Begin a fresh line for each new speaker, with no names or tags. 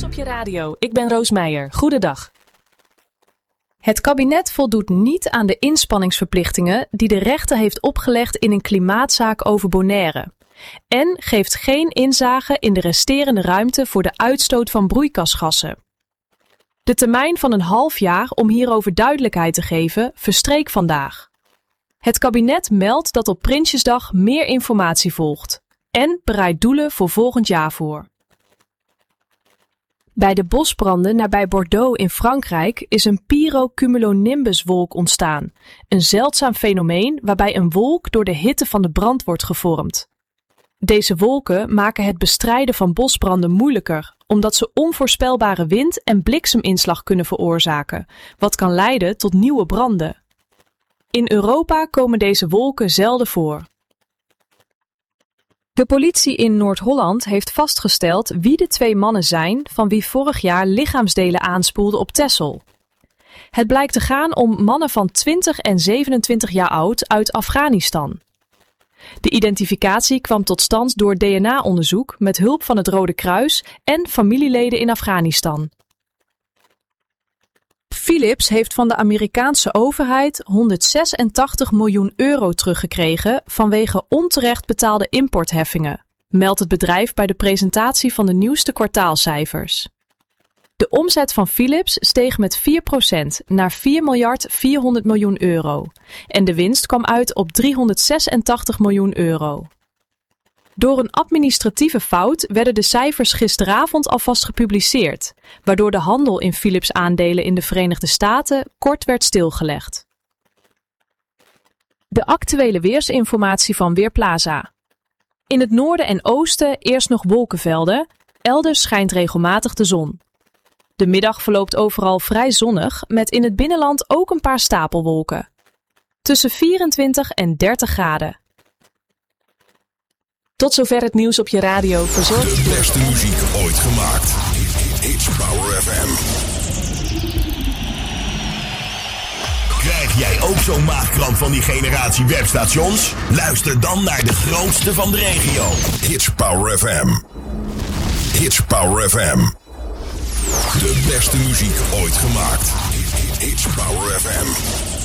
Nieuws op je radio. Ik ben Roos Meijer. Goedendag. Het kabinet voldoet niet aan de inspanningsverplichtingen die de rechter heeft opgelegd in een klimaatzaak over Bonaire. En geeft geen inzage in de resterende ruimte voor de uitstoot van broeikasgassen. De termijn van een half jaar om hierover duidelijkheid te geven verstreek vandaag. Het kabinet meldt dat op Prinsjesdag meer informatie volgt en bereidt doelen voor volgend jaar voor. Bij de bosbranden nabij Bordeaux in Frankrijk is een pyrocumulonimbuswolk ontstaan, een zeldzaam fenomeen waarbij een wolk door de hitte van de brand wordt gevormd. Deze wolken maken het bestrijden van bosbranden moeilijker, omdat ze onvoorspelbare wind- en blikseminslag kunnen veroorzaken, wat kan leiden tot nieuwe branden. In Europa komen deze wolken zelden voor. De politie in Noord-Holland heeft vastgesteld wie de 2 mannen zijn van wie vorig jaar lichaamsdelen aanspoelden op Texel. Het blijkt te gaan om mannen van 20 en 27 jaar oud uit Afghanistan. De identificatie kwam tot stand door DNA-onderzoek met hulp van het Rode Kruis en familieleden in Afghanistan. Philips heeft van de Amerikaanse overheid 186 miljoen euro teruggekregen vanwege onterecht betaalde importheffingen, meldt het bedrijf bij de presentatie van de nieuwste kwartaalcijfers. De omzet van Philips steeg met 4% naar 4.400 miljoen euro en de winst kwam uit op 386 miljoen euro. Door een administratieve fout werden de cijfers gisteravond alvast gepubliceerd, waardoor de handel in Philips aandelen in de Verenigde Staten kort werd stilgelegd. De actuele weersinformatie van Weerplaza. In het noorden en oosten eerst nog wolkenvelden, elders schijnt regelmatig de zon. De middag verloopt overal vrij zonnig, met in het binnenland ook een paar stapelwolken. Tussen 24 en 30 graden. Tot zover het nieuws op je radio, verzorgd.
De beste muziek ooit gemaakt. It's Power FM. Krijg jij ook zo'n maagkramp van die generatie webstations? Luister dan naar de grootste van de regio. It's Power FM. It's Power FM. De beste muziek ooit gemaakt. It's Power FM.